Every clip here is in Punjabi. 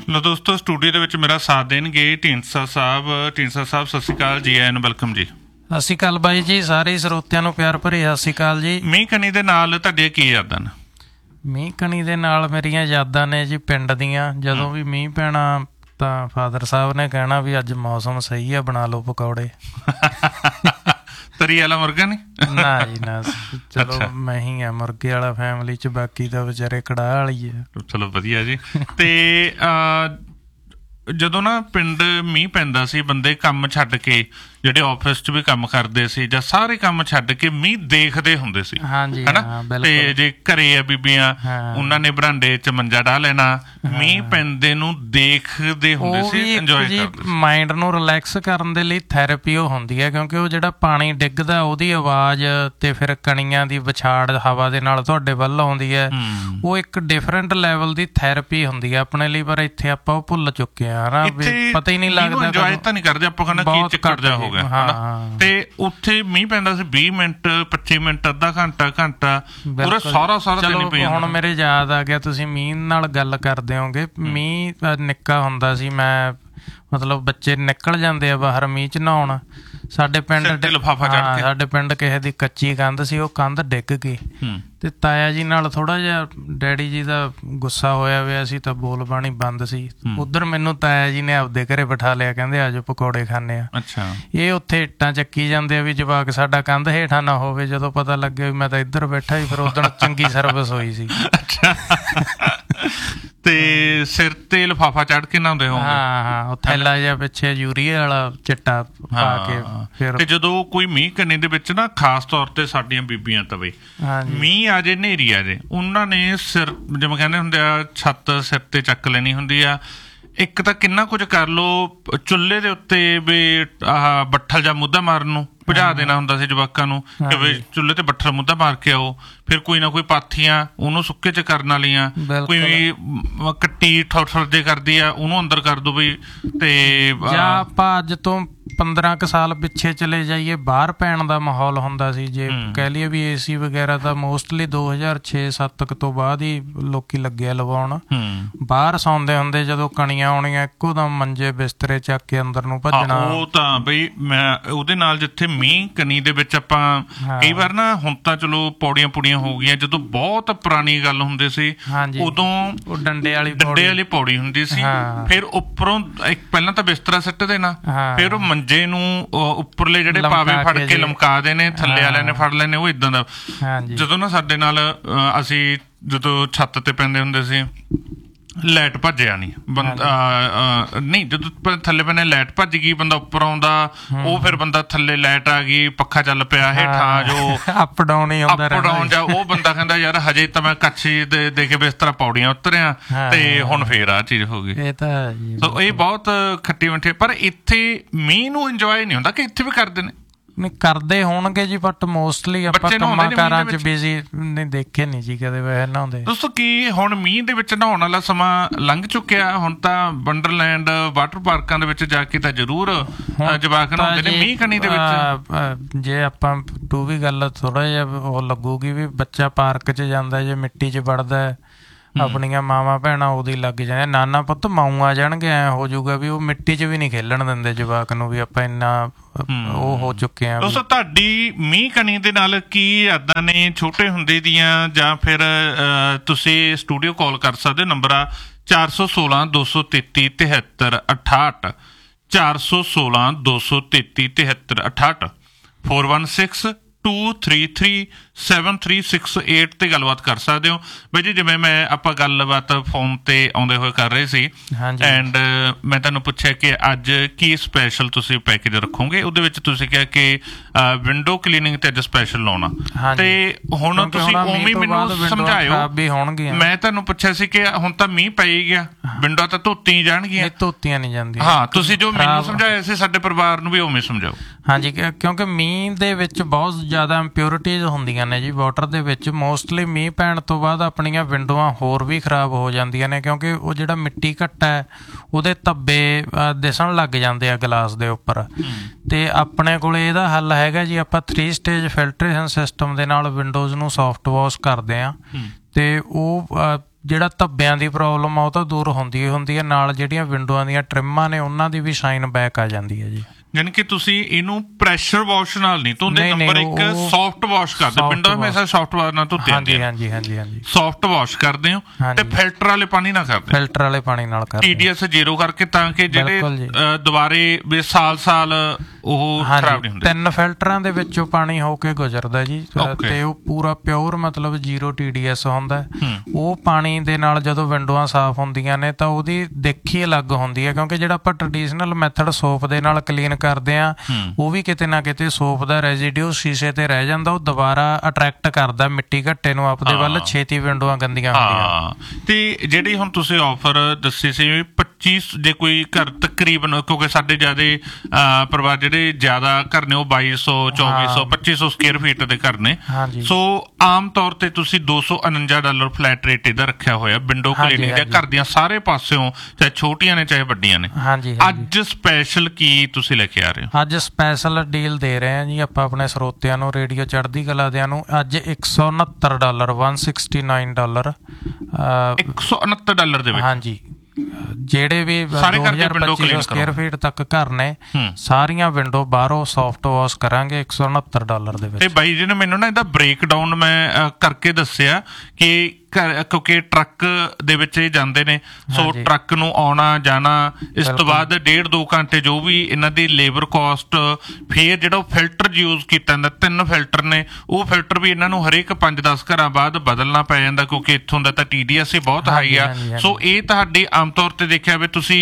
ਲੋ ਦੋਸਤੋ, ਸਟੂਡੀਓ ਦੇ ਵਿੱਚ ਮੇਰਾ ਸਾਥ ਦੇਣਗੇ ਢੀਂਡਸਾ ਸਾਹਿਬ। ਢੀਂਡਸਾ ਸਾਹਿਬ, ਸਤਿ ਸ਼੍ਰੀ ਅਕਾਲ ਜੀ, ਆਇਆਂ ਨੂੰ ਵੈਲਕਮ ਜੀ। ਸਤਿ ਸ਼੍ਰੀ ਅਕਾਲ ਬਾਈ ਜੀ, ਸਾਰੇ ਸਰੋਤਿਆਂ ਨੂੰ ਪਿਆਰ ਭਰੀ ਸਤਿ ਸ਼੍ਰੀ ਅਕਾਲ ਜੀ। ਮੀਂਹ ਕਣੀ ਦੇ ਨਾਲ ਤੁਹਾਡੀਆਂ ਕੀ ਯਾਦਾਂ ਨੇ? ਮੀਂਹ ਕਣੀ ਦੇ ਨਾਲ ਮੇਰੀਆਂ ਯਾਦਾਂ ਨੇ ਜੀ ਪਿੰਡ ਦੀਆਂ। ਜਦੋਂ ਵੀ ਮੀਂਹ ਪੈਣਾ ਤਾਂ ਫਾਦਰ ਸਾਹਿਬ ਨੇ ਕਹਿਣਾ ਵੀ ਅੱਜ ਮੌਸਮ ਸਹੀ ਆ, ਬਣਾ ਲਓ ਪਕੌੜੇ। ਤਰੀ ਵਾਲਾ ਮੁਰਗਾ ਨਹੀਂ? ਨਾ ਜੀ ਨਾ, ਚਲੋ ਮੈਂ ਹੀ ਆ ਮੁਰਗੇ ਵਾਲਾ ਫੈਮਿਲੀ 'ਚ, ਬਾਕੀ ਤਾਂ ਵਿਚਾਰੇ ਕੜਾਹ ਵਾਲੀ ਆ। ਚਲੋ ਵਧੀਆ ਜੀ। ਤੇ ਜਦੋਂ ਨਾ ਪਿੰਡ ਮੀਂਹ ਪੈਂਦਾ ਸੀ, ਬੰਦੇ ਕੰਮ ਛੱਡ ਕੇ, ਜਿਹੜੇ ਆਫਿਸ 'ਚ ਵੀ ਕੰਮ ਕਰਦੇ ਸੀ ਜਾਂ ਸਾਰੇ ਕੰਮ ਛੱਡ ਕੇ ਮੀਂਹ ਦੇਖਦੇ ਹੁੰਦੇ ਸੀ, ਹਨਾ। ਤੇ ਜੇ ਘਰੇ ਆ ਬੀਬੀਆਂ, ਉਹਨਾਂ ਨੇ ਬਰਾਂਡੇ 'ਚ ਮੰਜਾ ਡਾਹ ਲੈਣਾ, ਮੀਂਹ ਪੈਂਦੇ ਨੂੰ ਦੇਖਦੇ ਹੁੰਦੇ ਸੀ, ਇੰਜੋਏ ਕਰਦੇ। ਮਾਈਂਡ ਨੂੰ ਰਿਲੈਕਸ ਕਰਨ ਦੇ ਲਈ ਥੈਰੇਪੀ ਉਹ ਹੁੰਦੀ ਹੈ, ਕਿਉਂਕਿ ਉਹ ਜਿਹੜਾ ਪਾਣੀ ਡਿੱਗਦਾ ਉਹਦੀ ਆਵਾਜ਼ ਤੇ ਫਿਰ ਕਣੀਆਂ ਦੀ ਵਿਛਾੜ ਹਵਾ ਦੇ ਨਾਲ ਤੁਹਾਡੇ ਵੱਲ ਆਉਂਦੀ ਹੈ, ਉਹ ਇੱਕ ਡਿਫਰੈਂਟ ਲੈਵਲ ਦੀ ਥੈਰੇਪੀ ਹੁੰਦੀ ਹੈ ਆਪਣੇ ਲਈ। ਪਰ ਇੱਥੇ ਆਪਾਂ ਉਹ ਭੁੱਲ ਚੁੱਕੇ ਆ, ਹਨਾ। ਪਤਾ ਹੀ ਨਹੀਂ ਲੱਗਦਾ, ਇੰਜੋਏ ਤਾਂ ਨਹੀਂ ਕਰਦੇ ਆਪਾਂ, ਕਹਿੰਦਾ ਕੀ ਚੱਕਰ ਜਾ ਹੋ ਗਿਆ। ਤੇ ਉੱਥੇ ਮੀਂਹ ਪੈਂਦਾ ਸੀ 20 ਮਿੰਟ 25 ਮਿੰਟ, ਅੱਧਾ ਘੰਟਾ ਪੂਰਾ ਸਾਰਾ ਦਿਨ ਪਈ। ਹੁਣ ਮੇਰੇ ਯਾਦ ਆ ਗਿਆ, ਤੁਸੀਂ ਮੀਂਹ ਨਾਲ ਗੱਲ ਕਰਦੇ ਹੋਗੇ। ਮੀਂਹ ਨਿੱਕਾ ਹੁੰਦਾ ਸੀ ਮੈਂ, ਮਤਲਬ ਬੱਚੇ ਨਿਕਲ ਜਾਂਦੇ ਆ ਬਾਹਰ ਮੀਂਹ 'ਚ ਨਹਾਉਣ। ਸਾਡੇ ਪਿੰਡ ਕਿਸੇ ਦੀ ਕੱਚੀ ਕੰਧ ਸੀ, ਉਹ ਕੰਧ ਡਿੱਗ ਗਈ ਤੇ ਤਾਇਆ ਜੀ ਨਾਲ ਥੋੜਾ ਜਿਹਾ ਡੈਡੀ ਜੀ ਦਾ ਗੁੱਸਾ ਹੋਇਆ ਹੋਇਆ ਸੀ, ਤਾਂ ਬੋਲ ਬਾਣੀ ਬੰਦ ਸੀ। ਉਧਰ ਮੈਨੂੰ ਤਾਇਆ ਜੀ ਨੇ ਆਪਦੇ ਘਰੇ ਬਿਠਾ ਲਿਆ, ਕਹਿੰਦੇ ਆਜੋ ਪਕੌੜੇ ਖਾਂਦੇ ਆ। ਇਹ ਉੱਥੇ ਇੱਟਾਂ ਚੱਕੀ ਜਾਂਦੇ ਆ ਵੀ ਜਵਾਕ ਸਾਡਾ ਕੰਧ ਹੇਠਾਂ ਨਾ ਹੋਵੇ। ਜਦੋਂ ਪਤਾ ਲੱਗਿਆ ਵੀ ਮੈਂ ਤਾਂ ਇੱਧਰ ਬੈਠਾ ਸੀ, ਫਿਰ ਉਦੋਂ ਚੰਗੀ ਸਰਵਿਸ ਹੋਈ ਸੀ। ਤੇ ਸਿਰ ਤੇ ਲਿਫਾਫਾ ਚੜ੍ਹ ਕੇ ਨਹਾਉਂਦੇ ਹੋ? ਹਾਂ, ਉਹ ਥੈਲਾ ਜਿਹਾ ਪਿੱਛੇ ਯੂਰੀਆ ਵਾਲਾ ਚਿੱਟਾ ਪਾ ਕੇ। ਫਿਰ ਤੇ ਜਦੋਂ ਕੋਈ ਮੀਂਹ ਕਣੀ ਦੇ ਵਿੱਚ ਨਾ, ਖਾਸ ਤੌਰ ਤੇ ਸਾਡੀਆਂ ਬੀਬੀਆਂ ਤਾਂ ਬਈ ਮੀਂਹ ਆ ਜੇ, ਹਨੇਰੀ ਆ ਜੇ, ਉਹਨਾਂ ਨੇ ਸਿਰ, ਜਿਵੇਂ ਕਹਿੰਦੇ ਹੁੰਦੇ ਆ, ਛੱਤ ਸਿਰ ਤੇ ਚੱਕ ਲੈਣੀ ਹੁੰਦੀ ਆ। ਇੱਕ ਤਾਂ ਕਿੰਨਾ ਕੁਝ ਕਰ ਲਓ, ਚੁੱਲ੍ਹੇ ਦੇ ਉੱਤੇ ਵੀ ਆਹ ਬੱਠਲ ਜਾਂ ਮੁੱਦਾ ਮਾਰਨ ਨੂੰ ਭਜਾ ਦੇਣਾ ਹੁੰਦਾ ਸੀ ਜਵਾਕਾਂ ਨੂੰ, ਕਿ ਵੀ ਚੁੱਲ੍ਹੇ ਤੇ ਬੱਠਲ ਮੁੱਦਾ ਮਾਰ ਕੇ ਆਓ। ਫਿਰ ਕੋਈ ਨਾ ਕੋਈ ਪਾਥੀਆਂ ਉਹਨੂੰ ਸੁੱਕੇ 'ਚ ਕਰਨ ਵਾਲੀਆਂ, ਕੋਈ ਕੱਟੀ ਠੋਠਰ ਜੇ ਕਰਦੀ ਆ, ਉਹਨੂੰ ਅੰਦਰ ਕਰ ਦੋ ਬਈ। ਤੇ ਜਾਂ ਆਪਾਂ ਅੱਜ ਤੋਂ 15 ਕੁ ਸਾਲ ਪਿੱਛੇ ਚਲੇ ਜਾਈਏ, ਬਾਹਰ ਪੈਣ ਦਾ ਮਾਹੌਲ ਹੁੰਦਾ ਸੀ। ਜੇ ਕਹਿ ਲਈਏ ਵੀ AC ਵਗੈਰਾ ਤਾਂ ਮੋਸਟਲੀ 2006-07 ਤੋਂ ਬਾਅਦ ਹੀ ਲੋਕੀ ਲੱਗੇ ਲਵਾਉਣ। ਬਾਹਰ ਸੌਂਦੇ ਹੁੰਦੇ, ਜਦੋਂ ਕਣੀਆਂ ਆਉਣੀਆਂ ਇੱਕੋ ਦਮ ਮੰਜੇ ਬਿਸਤਰੇ ਚੱਕ ਕੇ ਅੰਦਰ ਨੂੰ ਭੱਜਣਾ। ਉਹ ਤਾਂ ਬਈ ਮੈਂ ਉਹਦੇ ਨਾਲ, ਜਿੱਥੇ ਮੀਂਹ ਕਣੀ ਦੇ ਵਿੱਚ ਆਪਾਂ ਕਈ ਵਾਰ ਨਾ, ਹੁਣ ਤਾਂ ਚਲੋ ਪੌੜੀਆਂ ਪੁੜੀਆਂ ਹੋ ਗਈਆਂ, ਜਦੋਂ ਬਹੁਤ ਪੁਰਾਣੀ ਗੱਲ ਹੁੰਦੇ ਸੀ ਉਦੋਂ ਉਹ ਡੰਡੇ ਵਾਲੀ ਪੌੜੀ ਹੁੰਦੀ ਸੀ। ਫਿਰ ਉੱਪਰੋਂ ਪਹਿਲਾਂ ਤਾਂ ਬਿਸਤਰਾ ਸਿੱਟ ਦੇਣਾ, ਫਿਰ ਉਹ ਮੰਜੇ ਨੂੰ ਉੱਪਰਲੇ ਜਿਹੜੇ ਪਾਵੇ ਫੜ ਕੇ ਲਮਕਾ ਦੇਣੇ, ਥੱਲੇ ਵਾਲਿਆਂ ਨੇ ਫੜ ਲੈਣੇ। ਉਹ ਏਦਾਂ ਦਾ ਜਦੋਂ ਨਾ ਸਾਡੇ ਨਾਲ, ਅਸੀਂ ਜਦੋਂ ਛੱਤ ਤੇ ਪੈਂਦੇ ਹੁੰਦੇ ਸੀ, ਲਾਈਟ ਭੱਜਿਆ ਨਹੀਂ ਬੰਦਾ, ਨਹੀਂ ਜਦੋਂ ਥੱਲੇ ਪੈਣੇ ਲਾਈਟ ਭੱਜ ਗਈ, ਬੰਦਾ ਉੱਪਰ ਆਉਂਦਾ, ਉਹ ਫਿਰ ਬੰਦਾ ਥੱਲੇ ਲਾਈਟ ਆ ਗਈ, ਪੱਖਾ ਚੱਲ ਪਿਆ, ਹੇਠਾਂ ਜੋ ਅਪ ਡਾਊਨ ਜਾ, ਉਹ ਬੰਦਾ ਕਹਿੰਦਾ ਯਾਰ ਹਜੇ ਤਾਂ ਮੈਂ ਕੱਛੀ ਦੇ ਕੇ ਬਿਸਤਰਾ ਪੌੜੀਆਂ ਉਤਰਿਆ, ਤੇ ਹੁਣ ਫੇਰ ਆਹ ਚੀਜ਼ ਹੋ ਗਈ। ਇਹ ਬਹੁਤ ਖੱਟੀ ਮਿੱਠੀ। ਪਰ ਇੱਥੇ ਮੀਂਹ ਨੂੰ ਇੰਜੋਏ ਨਹੀਂ ਹੁੰਦਾ, ਕਿ ਇੱਥੇ ਵੀ ਕਰਦੇ ਨੇ? ਨਹੀਂ ਕਰਦੇ ਹੋਣਗੇ ਜੀ, ਬਟ ਮੋਸਟਲੀ ਆਪਾਂ ਕੰਮਾਂ ਕਾਰਾਂ 'ਚ ਬਿਜ਼ੀ ਨਹੀਂ ਦੇਖੇ ਨਹੀਂ ਜੀ ਕਦੇ ਵੈਸੇ ਨਹਾਉਂਦੇ। ਦੋਸਤੋ, ਕੀ ਹੁਣ ਮੀਂਹ ਦੇ ਵਿੱਚ ਨਹਾਉਣ ਵਾਲਾ ਸਮਾਂ ਲੰਘ ਚੁੱਕਿਆ? ਹੁਣ ਤਾਂ ਵੰਡਰਲੈਂਡ ਵਾਟਰ ਪਾਰਕਾਂ ਦੇ ਵਿੱਚ ਜਾ ਕੇ ਤਾਂ ਜ਼ਰੂਰ ਜਵਾਕ ਨਹਾਉਂਦੇ ਨੇ ਮੀਂਹ ਕਣੀ ਦੇ ਵਿੱਚ। ਜੇ ਆਪਾਂ ਟੂ ਵੀ ਗੱਲ ਥੋੜਾ ਜਿਹਾ ਉਹ ਲੱਗੂਗੀ ਵੀ ਬੱਚਾ ਪਾਰਕ 'ਚ ਜਾਂਦਾ, ਜੇ ਮਿੱਟੀ 'ਚ ਵੜਦਾ, ਆਪਣੀਆਂ ਮਾਵਾਂ ਭੈਣਾਂ ਉਹਦੀ ਲੱਗ ਜਾਂਦੇ, ਨਾਨਾ ਪੁੱਤ ਮਾਊ ਆ ਜਾਣਗੇ, ਐ ਹੋ ਜਾਊਗਾ ਵੀ ਉਹ ਮਿੱਟੀ 'ਚ ਵੀ ਨਹੀਂ ਖੇਲਣ ਦਿੰਦੇ ਜਵਾਕ ਨੂੰ। ਵੀ ਆਪਾਂ ਇੰਨਾ ਉਹ ਹੋ ਚੁੱਕੇ ਆ। ਦੋਸਤੋ, ਤੁਹਾਡੀ ਮੀਂਹ ਕਣੀ ਦੇ ਨਾਲ ਕੀ ਯਾਦਾਂ ਨੇ ਛੋਟੇ ਹੁੰਦੇ ਦੀਆਂ? ਜਾਂ ਫਿਰ ਤੁਸੀਂ ਸਟੂਡੀਓ ਕਾਲ ਕਰ ਸਕਦੇ ਹੋ, ਨੰਬਰ ਆ 416 233 73 68, 416 233 73 68, 416 233 7368 ਤੇ ਗੱਲਬਾਤ ਕਰ ਸਕਦੇ ਹੋ। ਬਾਈ ਜੀ, ਜਿਵੇਂ ਆਪਾਂ ਗੱਲਬਾਤ ਫੋਨ ਤੇ ਆਉਂਦੇ ਹੋਏ ਕਰ ਰਹੇ ਸੀ, ਐਂਡ ਮੈਂ ਤੁਹਾਨੂੰ ਪੁੱਛਿਆ ਕਿ ਅੱਜ ਕੀ ਸਪੈਸ਼ਲ ਤੁਸੀਂ ਪੈਕੇਜ ਰੱਖੋਗੇ। ਉਹਦੇ ਵਿੱਚ ਤੁਸੀਂ ਕਿਹਾ ਕਿ ਵਿੰਡੋ ਕਲੀਨਿੰਗ ਤੇ ਅੱਜ ਸਪੈਸ਼ਲ ਲਾਉਣਾ, ਤੇ ਹੁਣ ਤੁਸੀਂ ਉਵੇਂ ਮੈਨੂੰ ਸਮਝਾਇਓ। ਮੈਂ ਤੁਹਾਨੂੰ ਪੁੱਛਿਆ ਸੀ ਕਿ ਹੁਣ ਤਾਂ ਮੀਂਹ ਪੈ ਹੀ ਗਿਆ, ਵਿੰਡੋ ਤਾਂ ਧੋਤੀਆਂ ਜਾਣਗੀਆਂ? ਧੋਤੀਆਂ ਨਹੀਂ ਜਾਂਦੀਆਂ। ਹਾਂ, ਤੁਸੀਂ ਜੋ ਮੈਨੂੰ ਸਮਝਾਇਆ ਸੀ ਸਾਡੇ ਪਰਿਵਾਰ ਨੂੰ ਵੀ ਉਵੇਂ ਸਮਝਾਓ। ਹਾਂਜੀ, ਕਿਉਂਕਿ ਮੀਂਹ ਦੇ ਵਿੱਚ ਬਹੁਤ ਜ਼ਿਆਦਾ ਇੰਪਿਓਰਿਟੀਜ਼ ਹੁੰਦੀਆਂ ਨੇ ਜੀ ਵਾਟਰ ਦੇ ਵਿੱਚ। ਮੋਸਟਲੀ ਮੀਂਹ ਪੈਣ ਤੋਂ ਬਾਅਦ ਆਪਣੀਆਂ ਵਿੰਡੋਆਂ ਹੋਰ ਵੀ ਖਰਾਬ ਹੋ ਜਾਂਦੀਆਂ ਨੇ, ਕਿਉਂਕਿ ਉਹ ਜਿਹੜਾ ਮਿੱਟੀ ਘੱਟਾ ਹੈ ਉਹਦੇ ਧੱਬੇ ਦਿਸਣ ਲੱਗ ਜਾਂਦੇ ਆ ਗਲਾਸ ਦੇ ਉੱਪਰ। ਤੇ ਆਪਣੇ ਕੋਲ ਇਹਦਾ ਹੱਲ ਹੈਗਾ ਜੀ, ਆਪਾਂ 3 ਸਟੇਜ ਫਿਲਟਰੇਸ਼ਨ ਸਿਸਟਮ ਦੇ ਨਾਲ ਵਿੰਡੋਜ਼ ਨੂੰ ਸੌਫਟ ਵਾਸ਼ ਕਰਦੇ ਹਾਂ, ਤੇ ਉਹ ਜਿਹੜਾ ਧੱਬਿਆਂ ਦੀ ਪ੍ਰੋਬਲਮ ਆ ਉਹ ਤਾਂ ਦੂਰ ਹੁੰਦੀ ਹੈ, ਨਾਲ ਜਿਹੜੀਆਂ ਵਿੰਡੋਆਂ ਦੀਆਂ ਟ੍ਰਿਮਾਂ ਨੇ ਉਹਨਾਂ ਦੀ ਵੀ ਸ਼ਾਈਨ ਬੈਕ ਆ ਜਾਂਦੀ ਹੈ ਜੀ। ਯਾਨੀ ਕਿ ਤੁਸੀਂ ਇਹਨੂੰ ਪ੍ਰੈਸ਼ਰ ਵਾਸ਼ ਨਾਲ ਨਹੀਂ ਧੋਂਦੇ, ਨੰਬਰ 1 ਸੌਫਟ ਵਾਸ਼ ਕਰਦੇ, ਵਿੰਡੋ ਹਮੇਸ਼ਾ ਸੌਫਟ ਵਾਸ਼ ਨਾਲ ਧੋਤੇ ਜਾਂਦੇ ਆ। ਹਾਂਜੀ ਸੌਫਟ ਵਾਸ਼ ਕਰਦੇ ਹੋ ਤੇ ਫਿਲਟਰ ਵਾਲੇ ਪਾਣੀ ਨਾਲ ਕਰਦੇ, ਫਿਲਟਰ ਵਾਲੇ ਪਾਣੀ ਨਾਲ ਕਰਦੇ, TDS 0 ਕਰਕੇ, ਤਾਂ ਕਿ ਜਿਹੜੇ ਦੁਬਾਰੇ ਵੀ ਸਾਲ ਉਹ ਖਰਾਬ ਨਹੀਂ ਹੁੰਦੇ। 3 ਫਿਲਟਰਾਂ ਦੇ ਵਿੱਚੋਂ ਪਾਣੀ ਹੋ ਕੇ ਗੁਜ਼ਰਦਾ ਜੀ, ਤੇ ਉਹ ਪੂਰਾ ਪਿਓਰ ਮਤਲਬ 0 TDS ਹੁੰਦਾ। ਉਹ ਪਾਣੀ ਦੇ ਨਾਲ ਜਦੋਂ ਵਿੰਡੋਆਂ ਸਾਫ਼ ਹੁੰਦੀਆਂ ਨੇ ਤਾਂ ਉਹਦੀ ਦੇਖੀ ਅਲੱਗ ਹੁੰਦੀ ਹੈ, ਕਿਉਂਕਿ ਜਿਹੜਾ ਆਪਾਂ ਟ੍ਰੈਡੀਸ਼ਨਲ ਮੈਥਡ ਸੋਪ ਦੇ ਨਾਲ ਕਲੀਨ ਕਰਦੇ ਆ ਉਹ ਵੀ ਕਿਤੇ ਨਾ ਕਿਤੇ ਸੋਪ ਦਾ ਰੈਜ਼ੀਡਿਊ ਸ਼ੀਸ਼ੇ ਤੇ ਰਹਿ ਜਾਂਦਾ, ਉਹ ਦੁਬਾਰਾ ਅਟਰੈਕਟ ਕਰਦਾ ਮਿੱਟੀ ਘੱਟੇ ਨੂੰ ਆਪਦੇ ਵੱਲ, ਛੇਤੀ ਵਿੰਡੋਆਂ ਗੰਦੀਆਂ ਹੁੰਦੀਆਂ। ਤੇ ਜਿਹੜੀ ਹੁਣ ਤੁਸੀਂ ਆਫਰ ਦੱਸੀ ਸੀ 25, ਜੇ ਕੋਈ ਘਰ ਤਕਰੀਬਨ, ਕਿਉਂਕਿ ਸਾਡੇ ਜ਼ਿਆਦਾ ਪਰਿਵਾਰ ਜਿਹੜੇ ਜ਼ਿਆਦਾ ਘਰ ਨੇ ਉਹ 2200 2400 2500 ਸਕੁਅਰ ਫੀਟ ਦੇ ਘਰ ਨੇ, ਸੋ ਆਮ ਤੌਰ ਤੇ ਤੁਸੀਂ $249 ਫਲੈਟ ਰੇਟ ਇਹਦਾ ਰੱਖਿਆ ਹੋਇਆ ਵਿੰਡੋ ਕਲੀਨਿੰਗ ਦਾ, ਘਰ ਦੀਆਂ ਸਾਰੇ ਪਾਸਿਓਂ, ਚਾਹੇ ਛੋਟੀਆਂ ਨੇ ਚਾਹੇ ਵੱਡੀਆਂ ਨੇ। ਅੱਜ ਸਪੈਸ਼ਲ ਕੀ ਤੁਸੀਂ ਲੈ ਕੇ ਆ ਰਹੇ ਹੋ? ਅੱਜ ਸਪੈਸ਼ਲ ਡੀਲ ਦੇ ਰਹੇ ਹਾਂ ਜੀ ਆਪਾਂ ਆਪਣੇ ਸਰੋਤਿਆਂ ਨੂੰ, ਰੇਡੀਓ ਚੜ੍ਹਦੀ ਕਲਾ ਦਿਆਂ ਨੂੰ। ਅੱਜ $169 $169 $169 ਦੇ ਵਿੱਚ, ਹਾਂਜੀ, ਜਿਹੜੇ ਵੀ 2250 ਸਕੁਅਰ ਫੀਟ ਤੱਕ ਘਰ ਨੇ ਸਾਰੀਆਂ ਵਿੰਡੋ ਬਾਹਰੋਂ ਸੌਫਟ ਵਾਸ਼ ਕਰਾਂਗੇ $169 ਦੇ ਵਿੱਚ। ਤੇ ਬਾਈ ਜੀ ਨੇ ਮੈਨੂੰ ਨਾ ਇਹਦਾ ਬ੍ਰੇਕਡਾਊਨ ਮੈਂ ਕਰਕੇ ਦੱਸਿਆ ਕਿ ਕਿਉਂਕਿ ਟਰੱਕ ਦੇ ਵਿੱਚ ਇਹ ਜਾਂਦੇ ਨੇ, ਸੋ ਟਰੱਕ ਨੂੰ ਆਉਣਾ ਜਾਣਾ, ਇਸ ਤੋਂ ਬਾਅਦ 1.5-2 ਘੰਟੇ ਜੋ ਵੀ ਇਹਨਾਂ ਦੀ ਲੇਬਰ ਕਾਸਟ, ਫੇਰ ਜਿਹੜਾ ਉਹ ਫਿਲਟਰ ਯੂਜ਼ ਕੀਤਾ ਜਾਂਦਾ, 3 ਫਿਲਟਰ ਨੇ, ਉਹ ਫਿਲਟਰ ਵੀ ਇਹਨਾਂ ਨੂੰ ਹਰੇਕ 5-10 ਘਰਾਂ ਬਾਅਦ ਬਦਲਣਾ ਪੈ ਜਾਂਦਾ, ਕਿਉਂਕਿ ਇੱਥੋਂ ਦਾ ਤਾਂ TDS ਹੀ ਬਹੁਤ ਹਾਈ ਆ। ਸੋ ਇਹ ਤੁਹਾਡੀ ਆਮ ਤੌਰ ਤੇ ਦੇਖਿਆ ਵੀ ਤੁਸੀਂ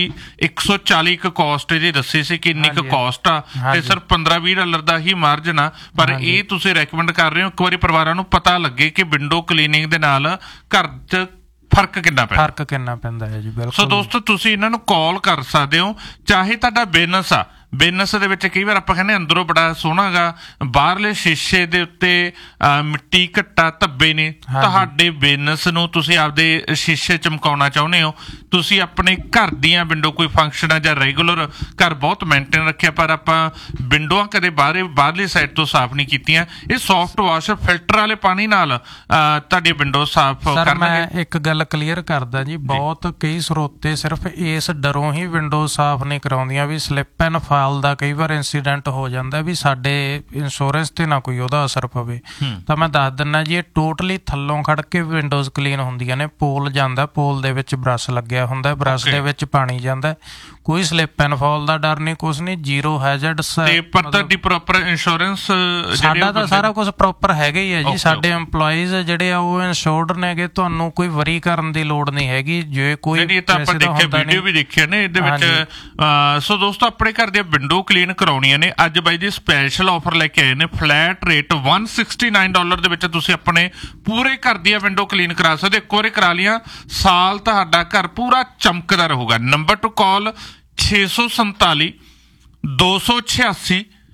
140 ਕਾਸਟ ਇਹਦੀ ਦੱਸੀ ਸੀ ਕਿ ਇੰਨੀ ਕੁ ਕਾਸਟ ਆ, ਤੇ ਸਿਰਫ $15-20 ਦਾ ਹੀ ਮਾਰਜਨ ਆ, ਪਰ ਇਹ ਤੁਸੀਂ ਰეკਮੈਂਡ ਕਰ ਰਹੇ ਹੋ ਇੱਕ ਵਾਰੀ ਪਰਿਵਾਰਾਂ ਨੂੰ ਪਤਾ ਲੱਗੇ ਕਿ ਵਿੰਡੋ ਕਲੀਨਿੰਗ ਦੇ ਨਾਲ ਘਰ 'ਚ ਫਰਕ ਕਿੰਨਾ ਪੈਂਦਾ ਹੈ ਜੀ। ਬਿਲਕੁਲ। ਸੋ ਦੋਸਤੋ ਤੁਸੀਂ ਇਹਨਾਂ ਨੂੰ ਕਾਲ ਕਰ ਸਕਦੇ ਹੋ, ਚਾਹੇ ਤੁਹਾਡਾ ਬਿਜ਼ਨਸ ਆ, ਬਿਜ਼ਨਸ ਦੇ ਵਿੱਚ ਕਈ ਵਾਰ ਆਪਾਂ ਕਹਿੰਦੇ ਅੰਦਰੋਂ ਬੜਾ ਸੋਹਣਾ ਗਾ, ਬਾਹਰਲੇ ਸ਼ੀਸ਼ੇ ਦੇ ਉੱਤੇ ਮਿੱਟੀ ਘੱਟਾ ਧੱਬੇ ਨੇ, ਤੁਹਾਡੇ ਬਿਜ਼ਨਸ ਨੂੰ ਤੁਸੀਂ ਆਪਦੇ ਸ਼ੀਸ਼ੇ ਚਮਕਾਉਣਾ ਚਾਹੁੰਦੇ ਹੋ, ਤੁਸੀਂ ਆਪਣੇ ਘਰ ਦੀਆਂ ਵਿੰਡੋ, ਕੋਈ ਫੰਕਸ਼ਨ ਆ ਜਾਂ ਰੈਗੂਲਰ ਘਰ ਬਹੁਤ ਮੇਨਟੇਨ ਰੱਖਿਆ ਪਰ ਆਪਾਂ ਵਿੰਡੋਆਂ ਕਦੇ ਬਾਹਰਲੀ ਸਾਈਡ ਤੋਂ ਸਾਫ਼ ਨਹੀਂ ਕੀਤੀਆਂ, ਇਹ ਸੌਫਟ ਵਾਸ਼ ਫਿਲਟਰ ਵਾਲੇ ਪਾਣੀ ਨਾਲ ਤੁਹਾਡੀ ਵਿੰਡੋ ਸਾਫ਼ ਕਰਨਗੇ। ਮੈਂ ਇੱਕ ਗੱਲ ਕਲੀਅਰ ਕਰਦਾ ਜੀ, ਬਹੁਤ ਕਈ ਸਰੋਤੇ ਸਿਰਫ ਇਸ ਡਰੋਂ ਹੀ ਵਿੰਡੋ ਸਾਫ਼ ਨਹੀਂ ਕਰਾਉਂਦੀਆਂ ਵੀ ਸਲਿੱਪ ਐਂਡ ਦਾ ਕਈ ਵਾਰ ਇੰਸੀਡੈਂਟ ਹੋ ਜਾਂਦਾ ਵੀ ਸਾਡੇ ਇੰਸ਼ੋਰੈਂਸ ਤੇ ਨਾ ਕੋਈ ਉਹਦਾ ਅਸਰ ਪਵੇ, ਤਾਂ ਮੈਂ ਦੱਸ ਦਿੰਦਾ ਜੀ, ਇਹ ਟੋਟਲੀ ਥੱਲੋਂ ਖੜ ਕੇ ਵਿੰਡੋਜ਼ ਕਲੀਨ ਹੁੰਦੀਆਂ ਨੇ। ਪੋਲ ਜਾਂਦਾ, ਪੋਲ ਦੇ ਵਿੱਚ ਬਰੱਸ਼ ਲੱਗਿਆ ਹੁੰਦਾ, ਬਰੱਸ਼ ਦੇ ਵਿੱਚ ਪਾਣੀ ਜਾਂਦਾ, ਕੋਈ ਸਲਿੱਪ ਐਂਡ ਫਾਲ ਦਾ ਡਰ ਨਹੀਂ, ਕੁਛ ਨਹੀਂ, 0 ਹੈਜ਼ਰਡਸ। ਤੇ ਪਤਾ ਦੀ ਪ੍ਰੋਪਰ ਇੰਸ਼ੋਰੈਂਸ ਸਾਡਾ ਤਾਂ ਸਾਰਾ ਕੁਝ ਪ੍ਰੋਪਰ ਹੈਗਾ ਹੀ ਹੈ ਜੀ, ਸਾਡੇ EMPLOYEES ਜਿਹੜੇ ਆ ਉਹ ਇੰਸ਼ੋਰਡ ਨੇਗੇ, ਤੁਹਾਨੂੰ ਕੋਈ ਵਰੀ ਕਰਨ ਦੀ ਲੋੜ ਨਹੀਂ ਹੈਗੀ। ਜੇ ਕੋਈ ਆਪਾਂ ਦੇਖਿਆ, ਵੀਡੀਓ ਵੀ ਦੇਖਿਆ ਨੇ ਇਹਦੇ ਵਿੱਚ। ਸੋ ਦੋਸਤੋ ਆਪਣੇ ਘਰ ਦੀਆਂ ਵਿੰਡੋ ਕਲੀਨ ਕਰਾਉਣੀਆਂ ਨੇ, ਅੱਜ ਬਾਈ ਜੀ ਸਪੈਸ਼ਲ ਆਫਰ ਲੈ ਕੇ ਆਏ ਨੇ, ਫਲੈਟ ਰੇਟ $169 ਦੇ ਵਿੱਚ ਤੁਸੀਂ ਆਪਣੇ ਪੂਰੇ ਘਰ ਦੀਆਂ ਵਿੰਡੋ ਕਲੀਨ ਕਰਾ ਸਕਦੇ। ਇੱਕ ਵਾਰੀ ਕਰਾ ਲਿਆ ਸਾਲ ਤੁਹਾਡਾ ਘਰ ਪੂਰਾ ਚਮਕਦਾ ਰਹੂਗਾ। ਨੰਬਰ ਟੂ ਕਾਲ 647 286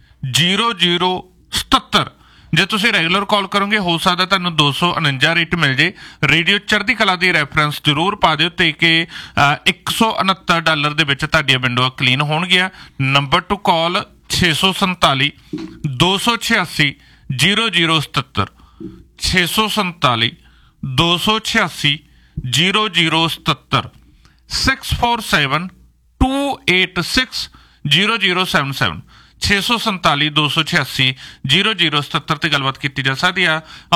0077। ਜੇ ਤੁਸੀਂ ਰੈਗੂਲਰ ਕਾਲ ਕਰੋਗੇ ਹੋ ਸਕਦਾ ਤੁਹਾਨੂੰ 249 ਰੇਟ ਮਿਲ ਜੇ। ਰੇਡੀਓ ਚੜ੍ਹਦੀ ਕਲਾ ਦੀ ਰੈਫਰੈਂਸ ਜ਼ਰੂਰ ਪਾ ਦਿਓ ਤੇ ਕਿ $169 ਦੇ ਵਿੱਚ ਤੁਹਾਡੀਆਂ ਵਿੰਡੋਆਂ ਕਲੀਨ ਹੋਣਗੀਆਂ। ਨੰਬਰ ਟੂ ਕਾਲ 647 286 0077 647 286 0077 647 286 0077 647 286 0077 ਤੇ ਗੱਲਬਾਤ ਕੀਤੀ ਜਾ ਸਕਦੀ ਆ।